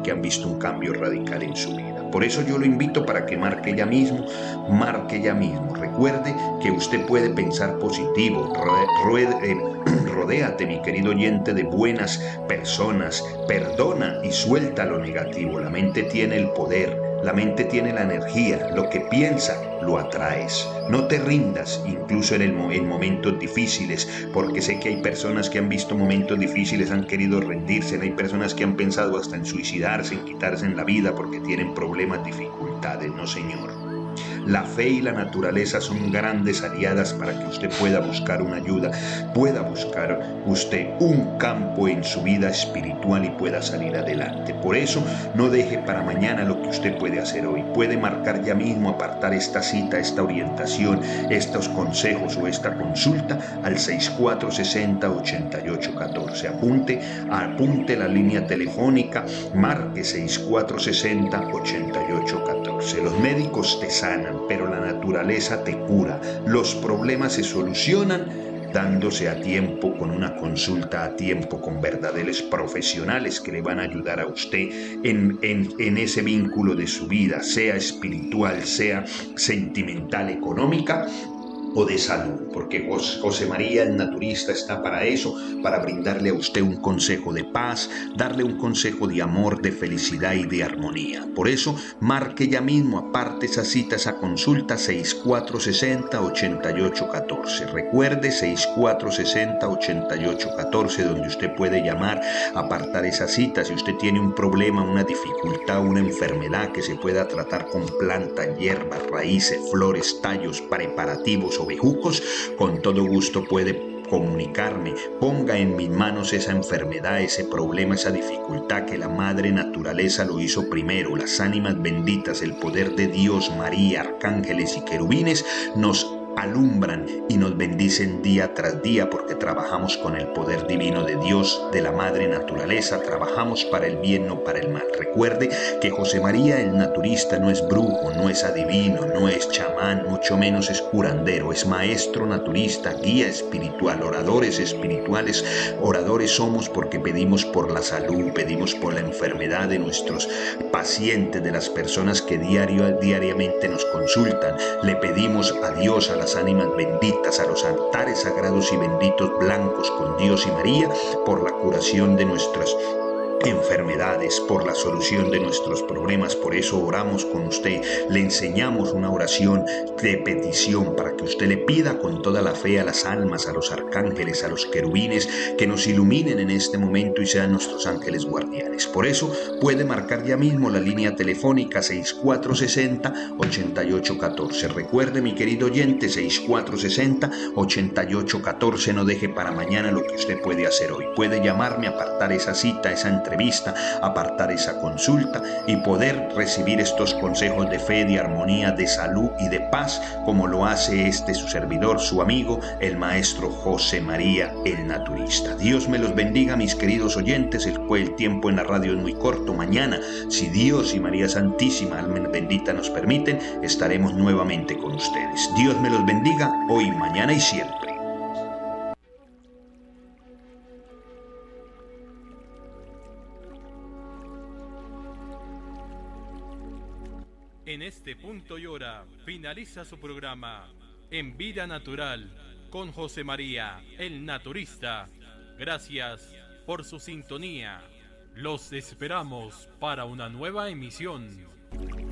que han visto un cambio radical en su vida. Por eso yo lo invito para que marque ya mismo. Recuerde que usted puede pensar positivo. Rodéate, mi querido oyente, de buenas personas. Perdona y suelta lo negativo. La mente tiene el poder. La mente tiene la energía, lo que piensa lo atraes. No te rindas, incluso en momentos difíciles, porque sé que hay personas que han visto momentos difíciles, han querido rendirse, hay personas que han pensado hasta en suicidarse, en quitarse en la vida porque tienen problemas, dificultades. No, señor. La fe y la naturaleza son grandes aliadas para que usted pueda buscar una ayuda, pueda buscar usted un campo en su vida espiritual y pueda salir adelante. Por eso, no deje para mañana lo que usted puede hacer hoy. Puede marcar ya mismo, apartar esta cita, esta orientación, estos consejos o esta consulta al 6460-8814. Apunte la línea telefónica, marque 6460-8814. Los médicos te sanan, pero la naturaleza te cura. Los problemas se solucionan dándose a tiempo, con una consulta a tiempo con verdaderos profesionales que le van a ayudar a usted en ese vínculo de su vida, sea espiritual, sea sentimental, económica o de salud, porque José María el naturista está para eso, para brindarle a usted un consejo de paz, darle un consejo de amor, de felicidad y de armonía. Por eso, marque ya mismo, aparte esa cita, esa consulta, 6460-8814. Recuerde, 6460-8814, donde usted puede llamar, apartar esa cita. Si usted tiene un problema, una dificultad, una enfermedad que se pueda tratar con plantas, hierbas, raíces, flores, tallos, preparativos o bejucos, con todo gusto puede comunicarme. Ponga en mis manos esa enfermedad, ese problema, esa dificultad, que la madre naturaleza lo hizo primero. Las ánimas benditas, el poder de Dios, María, arcángeles y querubines nos alumbran y nos bendicen día tras día, porque trabajamos con el poder divino de Dios, de la madre naturaleza. Trabajamos para el bien, no para el mal. Recuerde que José María el naturista no es brujo, no es adivino, no es chamán, mucho menos es curandero. Es maestro naturista, guía espiritual, oradores espirituales. Oradores somos porque pedimos por la salud, pedimos por la enfermedad de nuestros pacientes, de las personas que diariamente nos consultan. Le pedimos a Dios, a las ánimas benditas, a los altares sagrados y benditos blancos con Dios y María, por la curación de nuestras enfermedades, por la solución de nuestros problemas. Por eso oramos con usted, le enseñamos una oración de petición para que usted le pida con toda la fe a las almas, a los arcángeles, a los querubines, que nos iluminen en este momento y sean nuestros ángeles guardianes. Por eso puede marcar ya mismo la línea telefónica 6460-8814. Recuerde, mi querido oyente, 6460-8814. No deje para mañana lo que usted puede hacer hoy. Puede llamarme, apartar esa cita, esa entrevista, apartar esa consulta y poder recibir estos consejos de fe, de armonía, de salud y de paz, como lo hace su servidor, su amigo, el maestro José María el naturista. Dios me los bendiga, mis queridos oyentes. El tiempo en la radio es muy corto. Mañana, si Dios y María Santísima, alma bendita, nos permiten, estaremos nuevamente con ustedes. Dios me los bendiga hoy, mañana y siempre. En este punto y hora finaliza su programa En Vida Natural con José María el naturista. Gracias por su sintonía. Los esperamos para una nueva emisión.